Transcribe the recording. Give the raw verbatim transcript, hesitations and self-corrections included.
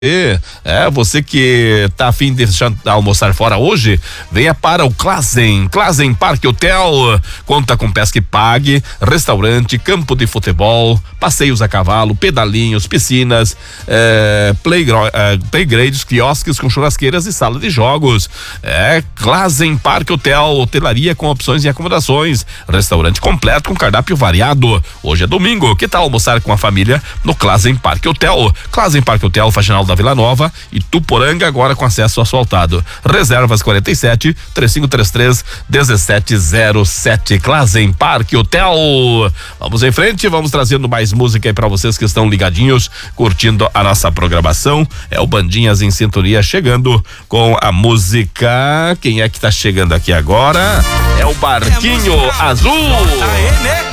É, é, você que tá a fim de almoçar fora hoje, venha para o Klazen, Klazen Parque Hotel, conta com pesca e pague, restaurante, campo de futebol, passeios a cavalo, pedalinhos, piscinas, é, playground, é, playgrades, quiosques com churrasqueiras e sala de jogos. É, Klazen Parque Hotel, hotelaria com opções e acomodações, restaurante completo com cardápio variado. Hoje é domingo, que tal almoçar com a família no Klazen Parque Hotel? Klazen Parque Hotel, Faxinal da Vila Nova e Tuporanga, agora com acesso asfaltado. Reservas quarenta e sete, três cinco três três, um sete zero sete. Klazen Parque Hotel. Vamos em frente, vamos trazendo mais música aí pra vocês que estão ligadinhos, curtindo a nossa programação. É o Bandinhas em Sintonia chegando com a música. Quem é que tá chegando aqui agora? É o Barquinho Azul. Aê, né?